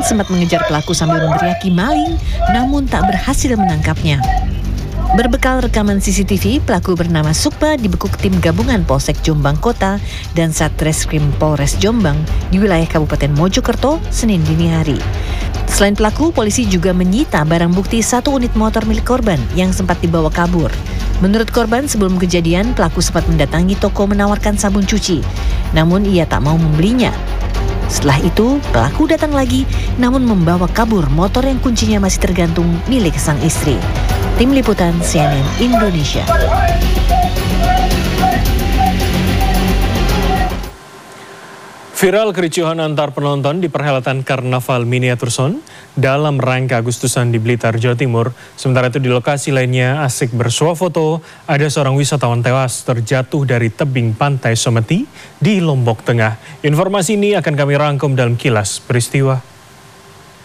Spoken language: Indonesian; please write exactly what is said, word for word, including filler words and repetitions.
sempat mengejar pelaku sambil meneriaki maling, namun tak berhasil menangkapnya. Berbekal rekaman C C T V, pelaku bernama Sukma dibekuk tim gabungan Polsek Jombang Kota dan Satreskrim Polres Jombang di wilayah Kabupaten Mojokerto, Senin dini hari. Selain pelaku, polisi juga menyita barang bukti satu unit motor milik korban yang sempat dibawa kabur. Menurut korban, sebelum kejadian, pelaku sempat mendatangi toko menawarkan sabun cuci, namun ia tak mau membelinya. Setelah itu, pelaku datang lagi, namun membawa kabur motor yang kuncinya masih tergantung milik sang istri. Tim Liputan C N N Indonesia. Viral kericuhan antar penonton di perhelatan Karnaval Miniatur Son dalam rangka Agustusan di Blitar, Jawa Timur. Sementara itu di lokasi lainnya asik bersuah foto, ada seorang wisatawan tewas terjatuh dari tebing pantai Someti di Lombok Tengah. Informasi ini akan kami rangkum dalam Kilas Peristiwa.